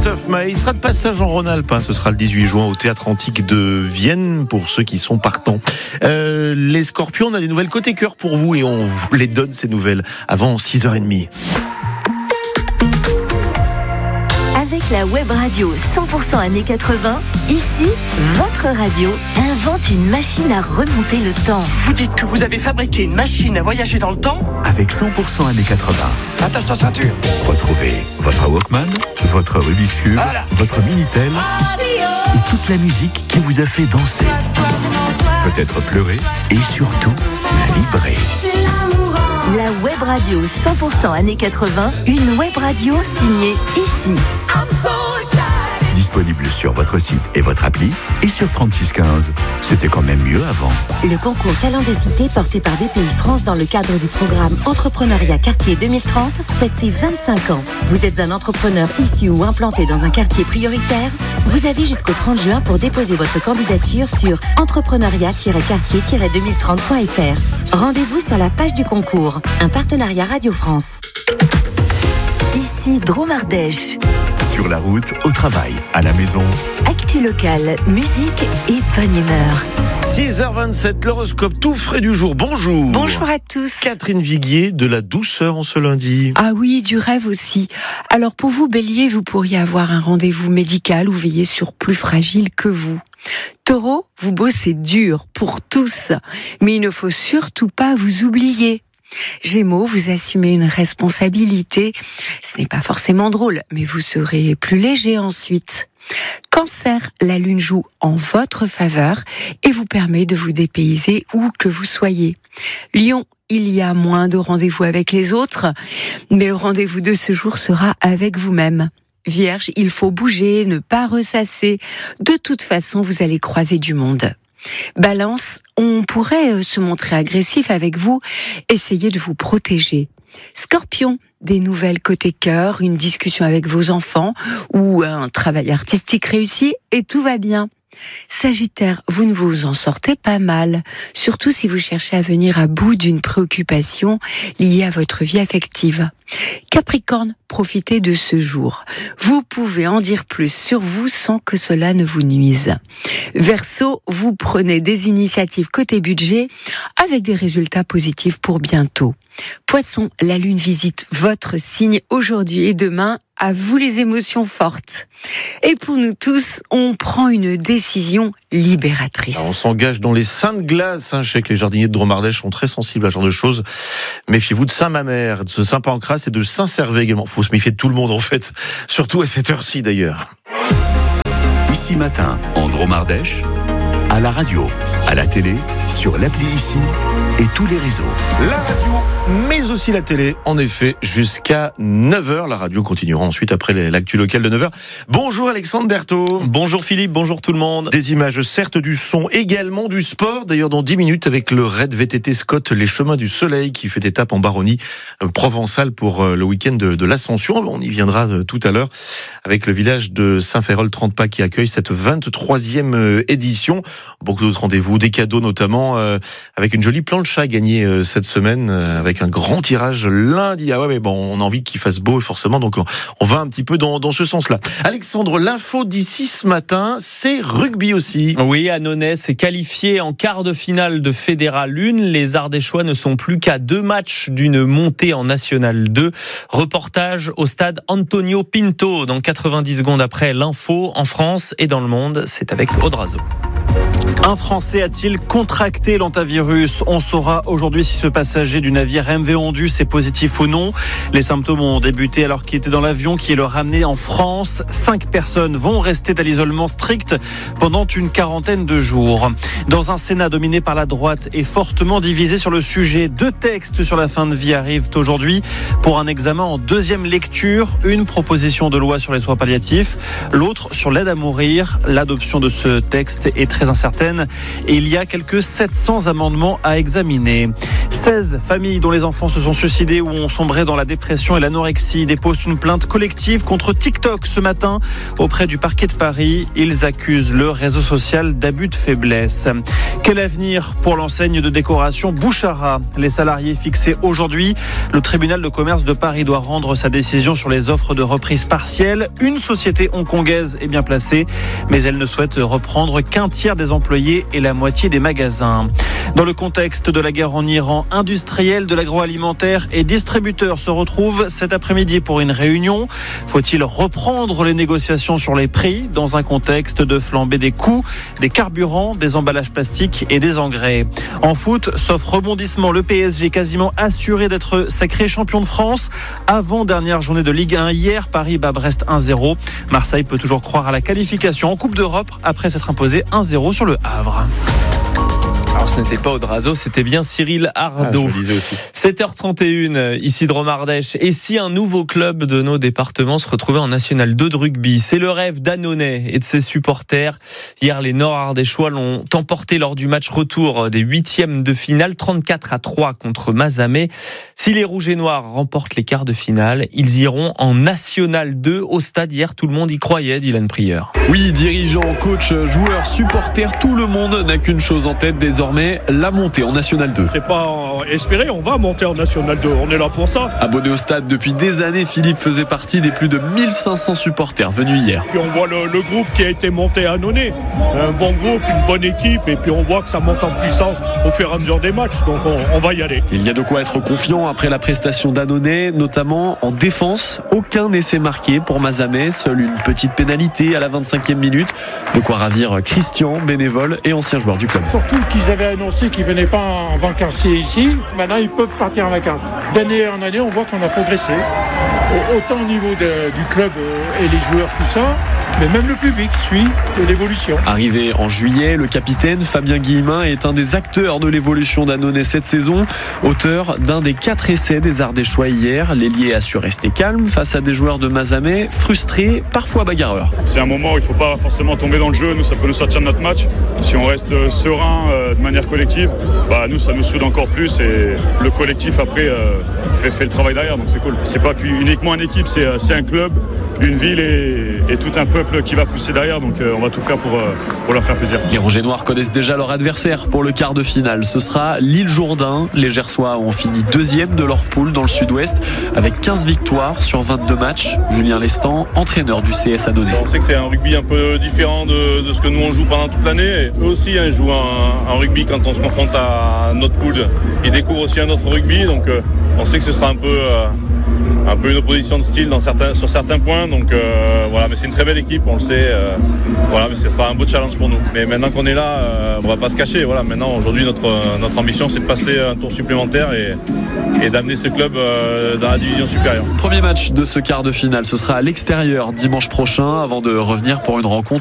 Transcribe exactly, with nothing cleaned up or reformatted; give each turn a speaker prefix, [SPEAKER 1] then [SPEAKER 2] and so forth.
[SPEAKER 1] of May, il sera de passage en Rhône-Alpes, hein. Ce sera le dix-huit juin au Théâtre Antique de Vienne pour ceux qui sont partants. Euh, les Scorpions, on a des nouvelles côté cœur pour vous et on vous les donne ces nouvelles avant six heures trente.
[SPEAKER 2] Avec la web radio cent pour cent années quatre-vingts, ici, votre radio invente une machine à remonter le temps.
[SPEAKER 3] Vous dites que vous avez fabriqué une machine à voyager dans le temps ?
[SPEAKER 4] Avec cent pour cent années quatre-vingts.
[SPEAKER 3] Attache ta ceinture.
[SPEAKER 4] Retrouvez votre Walkman, votre Rubik's Cube,
[SPEAKER 3] voilà. Votre
[SPEAKER 4] Minitel et toute la musique qui vous a fait danser, peut-être pleurer et surtout vibrer.
[SPEAKER 2] La web radio cent pour cent années quatre-vingts, une web radio signée ici.
[SPEAKER 4] Disponible sur votre site et votre appli et sur trente-six quinze. C'était quand même mieux avant.
[SPEAKER 5] Le concours Talent des Cités porté par B P I France dans le cadre du programme Entrepreneuriat Quartier deux mille trente fête ses vingt-cinq ans. Vous êtes un entrepreneur issu ou implanté dans un quartier prioritaire ? Vous avez jusqu'au trente juin pour déposer votre candidature sur entrepreneuriat quartier deux mille trente point f r. Rendez-vous sur la page du concours. Un partenariat Radio France.
[SPEAKER 2] Ici Dromardèche.
[SPEAKER 4] Sur la route, au travail, à la maison.
[SPEAKER 2] Actu locale, musique et bonne humeur.
[SPEAKER 1] six heures vingt-sept, l'horoscope tout frais du jour. Bonjour.
[SPEAKER 6] Bonjour à tous.
[SPEAKER 1] Catherine Viguier, de la douceur en ce lundi.
[SPEAKER 6] Ah oui, du rêve aussi. Alors pour vous, Bélier, vous pourriez avoir un rendez-vous médical ou veiller sur plus fragile que vous. Taureau, vous bossez dur pour tous, mais il ne faut surtout pas vous oublier. Gémeaux, vous assumez une responsabilité. Ce n'est pas forcément drôle, mais vous serez plus léger ensuite. Cancer, la lune joue en votre faveur et vous permet de vous dépayser où que vous soyez. Lion, il y a moins de rendez-vous avec les autres, mais le rendez-vous de ce jour sera avec vous-même. Vierge, il faut bouger, ne pas ressasser. De toute façon, vous allez croiser du monde. Balance, on pourrait se montrer agressif avec vous, essayez de vous protéger. Scorpion, des nouvelles côté cœur, une discussion avec vos enfants ou un travail artistique réussi et tout va bien. Sagittaire, vous ne vous en sortez pas mal, surtout si vous cherchez à venir à bout d'une préoccupation liée à votre vie affective. Capricorne, profitez de ce jour. Vous pouvez en dire plus sur vous sans que cela ne vous nuise. Verseau, vous prenez des initiatives côté budget avec des résultats positifs pour bientôt. Poisson, la lune visite votre signe aujourd'hui et demain. À vous les émotions fortes. Et pour nous tous, on prend une décision libératrice.
[SPEAKER 1] Alors on s'engage dans les seins de glace. Hein. Je sais que les jardiniers de Dromardèche sont très sensibles à ce genre de choses. Méfiez-vous de Saint-Mamère, de Saint-Pancras et de Saint-Servais également. Il faut se méfier de tout le monde en fait, surtout à cette heure-ci d'ailleurs.
[SPEAKER 4] Ici Matin, en Dromardèche, à la radio, à la télé, sur l'appli Ici et tous les réseaux.
[SPEAKER 1] La radio, mais aussi la télé, en effet, jusqu'à neuf heures. La radio continuera ensuite après l'actu locale de neuf heures. Bonjour Alexandre Berthaud.
[SPEAKER 7] Bonjour Philippe, bonjour tout le monde.
[SPEAKER 1] Des images, certes du son, également du sport. D'ailleurs, dans dix minutes, avec le raid V T T Scott, les chemins du soleil, qui fait étape en Baronnie euh, provençale pour euh, le week-end de, de l'Ascension. On y viendra euh, tout à l'heure avec le village de Saint-Férol-trente Pas qui accueille cette vingt-troisième euh, édition. Beaucoup d'autres rendez-vous, des cadeaux notamment, euh, avec une jolie planche à gagner euh, cette semaine, euh, avec un grand tirage lundi. Ah ouais, mais bon, on a envie qu'il fasse beau forcément, donc on, on va un petit peu dans, dans ce sens-là. Alexandre, l'info d'ici ce matin, c'est rugby aussi.
[SPEAKER 7] Oui, Annonay s'est qualifié en quart de finale de Fédéral un. Les Ardéchois ne sont plus qu'à deux matchs d'une montée en National deux. Reportage au stade Antonio Pinto dans quatre-vingt-dix secondes après l'info en France et dans le monde. C'est avec Audrazo.
[SPEAKER 8] Un Français a-t-il contracté l'hantavirus ? On saura aujourd'hui si ce passager du navire M V Ondus est positif ou non. Les symptômes ont débuté alors qu'il était dans l'avion qui le ramené en France. Cinq personnes vont rester à l'isolement strict pendant une quarantaine de jours. Dans un Sénat dominé par la droite et fortement divisé sur le sujet, deux textes sur la fin de vie arrivent aujourd'hui pour un examen en deuxième lecture. Une proposition de loi sur les soins palliatifs, l'autre sur l'aide à mourir. L'adoption de ce texte est très incertaine centaine et il y a quelques sept cents amendements à examiner. seize familles dont les enfants se sont suicidés ou ont sombré dans la dépression et l'anorexie déposent une plainte collective contre TikTok ce matin auprès du parquet de Paris. Ils accusent le réseau social d'abus de faiblesse. Quel avenir pour l'enseigne de décoration Bouchara? Les salariés fixés aujourd'hui. Le tribunal de commerce de Paris doit rendre sa décision sur les offres de reprise partielle. Une société hongkongaise est bien placée, mais elle ne souhaite reprendre qu'un tiers des employés et la moitié des magasins. Dans le contexte de la guerre en Iran, industriels de l'agroalimentaire et distributeurs se retrouvent cet après-midi pour une réunion. Faut-il reprendre les négociations sur les prix dans un contexte de flambée des coûts, des carburants, des emballages plastiques et des engrais? En foot, sauf rebondissement, le P S G quasiment assuré d'être sacré champion de France. Avant-dernière journée de Ligue un hier, Paris bat Brest un zéro. Marseille peut toujours croire à la qualification en Coupe d'Europe après s'être imposé un zéro sur le Havre.
[SPEAKER 7] Alors ce n'était pas Odrazo, c'était bien Cyril Ardo.
[SPEAKER 1] Ah, je le disais aussi.
[SPEAKER 7] sept heures trente et une, ici Dromardèche. Et si un nouveau club de nos départements se retrouvait en National deux de rugby? C'est le rêve d'Annonay et de ses supporters. Hier, les Nord-Ardéchois l'ont emporté lors du match retour des huitièmes de finale, trente-quatre à trois contre Mazamet. Si les Rouges et Noirs remportent les quarts de finale, ils iront en National deux au stade. Hier, tout le monde y croyait, Dylan Prieur.
[SPEAKER 9] Oui, dirigeants, coachs, joueurs, supporters, tout le monde n'a qu'une chose en tête désormais, la montée en National deux.
[SPEAKER 10] C'est pas espéré, on va monter en National deux, on est là pour ça.
[SPEAKER 9] Abonné au stade depuis des années, Philippe faisait partie des plus de mille cinq cents supporters venus hier.
[SPEAKER 10] Puis on voit le, le groupe qui a été monté à Annonay, un bon groupe, une bonne équipe, et puis on voit que ça monte en puissance au fur et à mesure des matchs, donc on, on va y aller.
[SPEAKER 9] Il y a de quoi être confiant après la prestation d'Annonay, notamment en défense. Aucun essai marqué pour Mazamet, seule une petite pénalité à la vingt-cinquième minute. De quoi ravir Christian, bénévole et ancien joueur du club.
[SPEAKER 11] Surtout qu'ils avaient annoncé qu'ils ne venaient pas en vacancier ici. Maintenant, ils peuvent partir en vacances. D'année en année, on voit qu'on a progressé. Autant au niveau de, du club et les joueurs, tout ça, mais même le public suit l'évolution.
[SPEAKER 9] Arrivé en juillet, le capitaine Fabien Guillemin est un des acteurs de l'évolution d'Annonay cette saison, auteur d'un des quatre essais des Ardéchois hier. L'ailier a su rester calme face à des joueurs de Mazamet, frustrés, parfois bagarreurs.
[SPEAKER 10] C'est un moment où il ne faut pas forcément tomber dans le jeu, nous ça peut nous sortir de notre match. Si on reste serein euh, de manière collective, bah, nous ça nous soude encore plus et le collectif après euh, fait, fait le travail derrière, donc c'est cool. C'est pas uniquement une équipe, c'est, c'est un club, une ville et, et tout un peuple qui va pousser derrière, donc euh, on va tout faire pour, euh, pour leur faire plaisir.
[SPEAKER 9] Les Rouges et Noirs connaissent déjà leur adversaire pour le quart de finale. Ce sera l'Île Jourdain. Les Gersois ont fini deuxième de leur poule dans le sud-ouest avec quinze victoires sur vingt-deux matchs. Julien Lestan, entraîneur du C S Annonay.
[SPEAKER 10] On sait que c'est un rugby un peu différent de, de ce que nous on joue pendant toute l'année. Et eux aussi hein, jouent un, un rugby quand on se confronte à notre poule. Ils découvrent aussi un autre rugby, donc euh, on sait que ce sera un peu... Euh, un peu une opposition de style dans certains, sur certains points, donc euh, voilà, mais c'est une très belle équipe, on le sait, euh, voilà, mais ce sera un beau challenge pour nous. Mais maintenant qu'on est là, euh, on va pas se cacher, voilà, maintenant aujourd'hui notre, notre ambition c'est de passer un tour supplémentaire et, et d'amener ce club euh, dans la division supérieure.
[SPEAKER 9] Premier match de ce quart de finale, ce sera à l'extérieur dimanche prochain avant de revenir pour une rencontre